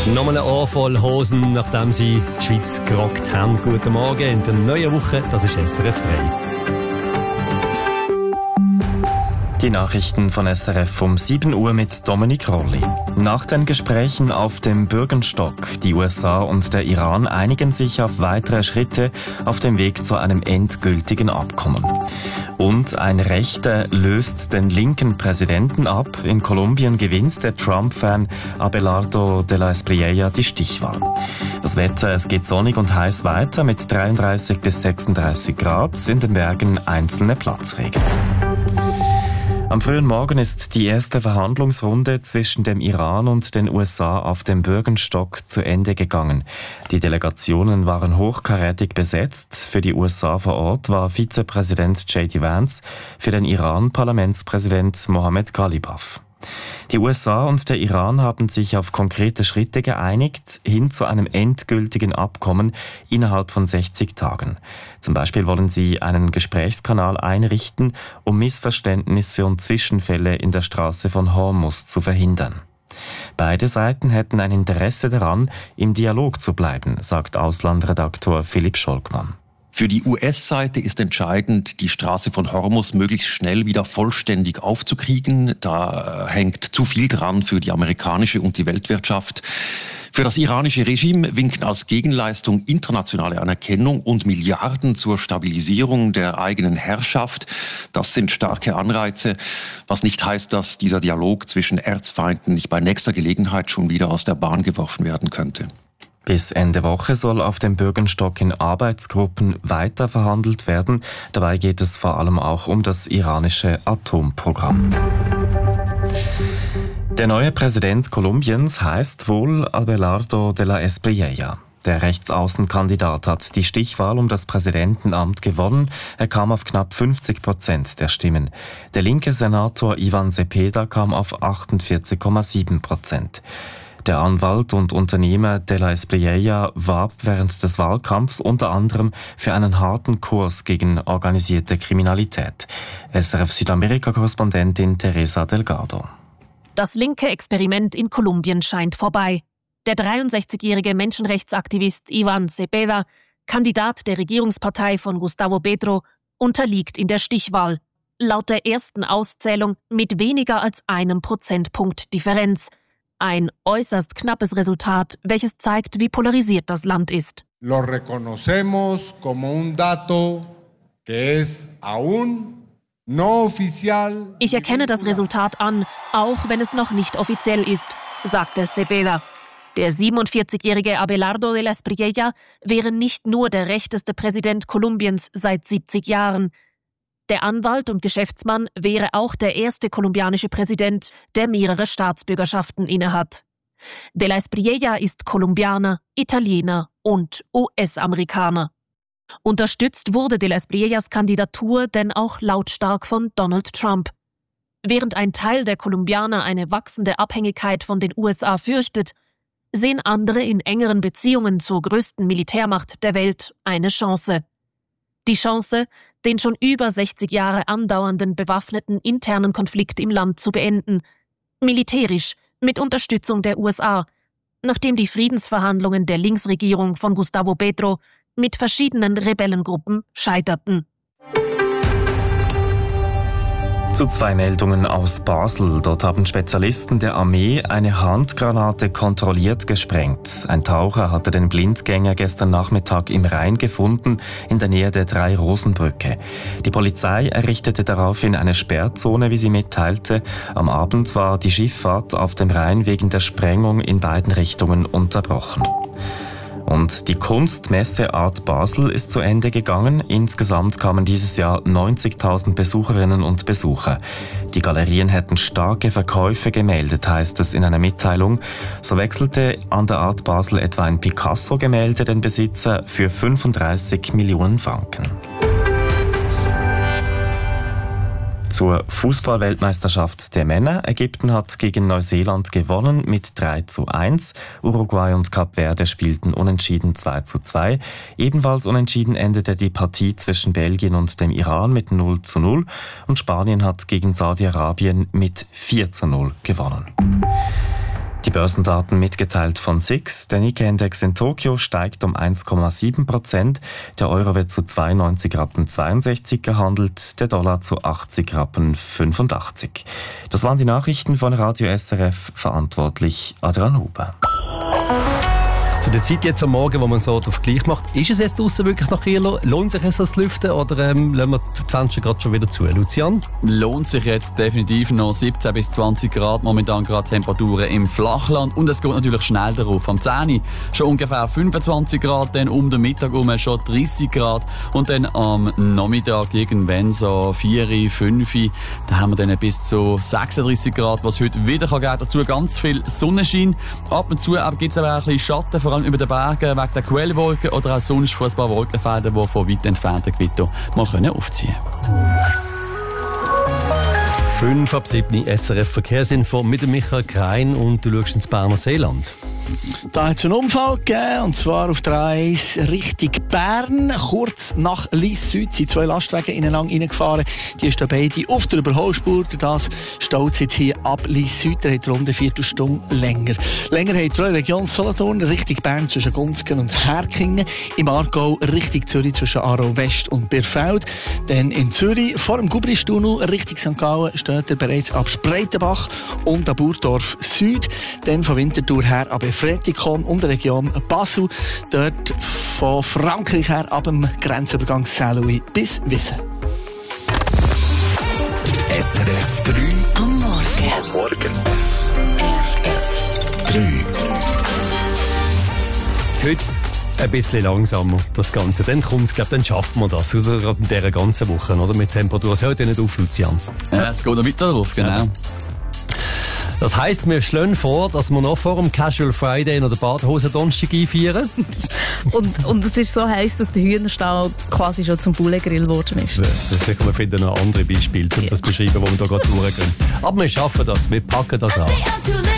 Nochmal ein Ohr voll Hosen, nachdem sie die Schweiz gerockt haben. Guten Morgen in der neuen Woche, das ist SRF 3. Die Nachrichten von SRF um 7 Uhr mit Dominik Rolli. Nach den Gesprächen auf dem Bürgenstock, die USA und der Iran einigen sich auf weitere Schritte auf dem Weg zu einem endgültigen Abkommen. Und ein Rechter löst den linken Präsidenten ab. In Kolumbien gewinnt der Trump-Fan Abelardo de la Espriella die Stichwahl. Das Wetter, es geht sonnig und heiß weiter mit 33 bis 36 Grad, in den Bergen einzelne Platzregen. Am frühen Morgen ist die erste Verhandlungsrunde zwischen dem Iran und den USA auf dem Bürgenstock zu Ende gegangen. Die Delegationen waren hochkarätig besetzt. Für die USA vor Ort war Vizepräsident J.D. Vance, für den Iran Parlamentspräsident Mohammed Ghalibaf. Die USA und der Iran haben sich auf konkrete Schritte geeinigt, hin zu einem endgültigen Abkommen innerhalb von 60 Tagen. Zum Beispiel wollen sie einen Gesprächskanal einrichten, um Missverständnisse und Zwischenfälle in der Straße von Hormuz zu verhindern. Beide Seiten hätten ein Interesse daran, im Dialog zu bleiben, sagt Auslandredaktor Philipp Scholkmann. Für die US-Seite ist entscheidend, die Straße von Hormuz möglichst schnell wieder vollständig aufzukriegen. Da hängt zu viel dran für die amerikanische und die Weltwirtschaft. Für das iranische Regime winken als Gegenleistung internationale Anerkennung und Milliarden zur Stabilisierung der eigenen Herrschaft. Das sind starke Anreize, was nicht heißt, dass dieser Dialog zwischen Erzfeinden nicht bei nächster Gelegenheit schon wieder aus der Bahn geworfen werden könnte. Bis Ende Woche soll auf dem Bürgenstock in Arbeitsgruppen weiter verhandelt werden. Dabei geht es vor allem auch um das iranische Atomprogramm. Der neue Präsident Kolumbiens heißt wohl Abelardo de la Espriella. Der Rechtsaußenkandidat hat die Stichwahl um das Präsidentenamt gewonnen. Er kam auf knapp 50% der Stimmen. Der linke Senator Ivan Cepeda kam auf 48,7%. Der Anwalt und Unternehmer de la Espriella warb während des Wahlkampfs unter anderem für einen harten Kurs gegen organisierte Kriminalität. SRF Südamerika-Korrespondentin Teresa Delgado. Das linke Experiment in Kolumbien scheint vorbei. Der 63-jährige Menschenrechtsaktivist Ivan Cepeda, Kandidat der Regierungspartei von Gustavo Petro, unterliegt in der Stichwahl. Laut der ersten Auszählung mit weniger als 1 Prozentpunkt Differenz. Ein äußerst knappes Resultat, welches zeigt, wie polarisiert das Land ist. Lo reconocemos como un dato que es aún no oficial. Ich erkenne das Resultat an, auch wenn es noch nicht offiziell ist, sagte Cepeda. Der 47-jährige Abelardo de la Espriella wäre nicht nur der rechteste Präsident Kolumbiens seit 70 Jahren. Der Anwalt und Geschäftsmann wäre auch der erste kolumbianische Präsident, der mehrere Staatsbürgerschaften innehat. De la Espriella ist Kolumbianer, Italiener und US-Amerikaner. Unterstützt wurde de la Espriellas Kandidatur denn auch lautstark von Donald Trump. Während ein Teil der Kolumbianer eine wachsende Abhängigkeit von den USA fürchtet, sehen andere in engeren Beziehungen zur größten Militärmacht der Welt eine Chance. Die Chance, den schon über 60 Jahre andauernden bewaffneten internen Konflikt im Land zu beenden. Militärisch, mit Unterstützung der USA, nachdem die Friedensverhandlungen der Linksregierung von Gustavo Petro mit verschiedenen Rebellengruppen scheiterten. Zu 2 Meldungen aus Basel. Dort haben Spezialisten der Armee eine Handgranate kontrolliert gesprengt. Ein Taucher hatte den Blindgänger gestern Nachmittag im Rhein gefunden, in der Nähe der Drei-Rosen-Brücke. Die Polizei errichtete daraufhin eine Sperrzone, wie sie mitteilte. Am Abend war die Schifffahrt auf dem Rhein wegen der Sprengung in beiden Richtungen unterbrochen. Und die Kunstmesse Art Basel ist zu Ende gegangen. Insgesamt kamen dieses Jahr 90.000 Besucherinnen und Besucher. Die Galerien hätten starke Verkäufe gemeldet, heißt es in einer Mitteilung. So wechselte an der Art Basel etwa ein Picasso-Gemälde den Besitzer für 35 Millionen Franken. Zur Fußball-Weltmeisterschaft der Männer. Ägypten hat gegen Neuseeland gewonnen mit 3:1. Uruguay und Kap Verde spielten unentschieden 2:2. Ebenfalls unentschieden endete die Partie zwischen Belgien und dem Iran mit 0:0. Und Spanien hat gegen Saudi-Arabien mit 4:0 gewonnen. Die Börsendaten mitgeteilt von SIX. Der Nikkei-Index in Tokio steigt um 1,7%. Der Euro wird zu 92,62 Rappen gehandelt, der Dollar zu 80,85 Rappen. Das waren die Nachrichten von Radio SRF, verantwortlich Adrian Huber. Zu der Zeit jetzt am Morgen, wo man so den Vergleich macht, ist es jetzt draussen wirklich nach Irland? Lohnt sich es zu lüften oder lassen wir die Fenster gerade schon wieder zu? Lucian? Lohnt sich jetzt definitiv noch 17 bis 20 Grad, momentan gerade Temperaturen im Flachland und es geht natürlich schnell darauf. Am 10 Uhr schon ungefähr 25 Grad, dann um den Mittag herum schon 30 Grad und dann am Nachmittag irgendwann so 4, 5, da haben wir dann bis zu 36 Grad, was heute wieder geben kann. Dazu ganz viel Sonnenschein. Ab und zu gibt es aber auch ein bisschen Schatten, vor allem über den Bergen wegen der Quellwolken oder auch sonst von ein paar Wolkenfeldern, die von weit entfernten Gewittern mal aufziehen können. 5 ab 7 SRF Verkehrsinfo mit dem Michael Krein und du schaust ins Berner Seeland. Da hat es einen Unfall gegeben, und zwar auf der A1 Richtung Bern. Kurz nach Lyss Süd sind 2 Lastwagen ineinander reingefahren. Die stehen beide auf der Überholspur. Das staut es jetzt hier ab Lyss Süd. Der hat rund eine Viertelstunde länger. Länger hat die Region Solothurn Richtung Bern zwischen Gunzgen und Herkingen. Im Aargau Richtung Zürich zwischen Aarau West und Birfeld. Dann in Zürich vor dem Gubristunnel Richtung St. Gallen steht er bereits ab Spreitenbach und ab Burdorf Süd. Dann von Winterthur her ab Fretikon und der Region Basel. Dort von Frankreich her ab dem Grenzübergang Saint-Louis bis Wissen. SRF 3 am Morgen. Am Morgen. SRF 3. Heute ein bisschen langsamer, das Ganze. Dann kommt es, glaube dann schaffen wir das. Also gerade in dieser ganzen Woche, oder? Mit Temperatur. Es hört ja nicht auf, Lucian. Ja, es geht noch weiter drauf, genau. Ja. Das heisst, wir schlagen vor, dass wir noch vor dem Casual Friday noch den Badehosen Donnerstag einfeiern. und es ist so heiß, dass der Hühnerstall quasi schon zum Poulet-Grill geworden ist. Ja, wir finden noch andere Beispiele, um das zu beschreiben, wo wir da gerade durchgehen. Aber wir schaffen das, wir packen das an.